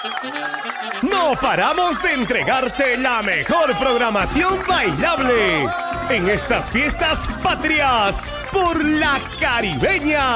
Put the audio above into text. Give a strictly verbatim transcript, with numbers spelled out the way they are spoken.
No paramos de entregarte la mejor programación bailable en estas fiestas patrias por la Caribeña.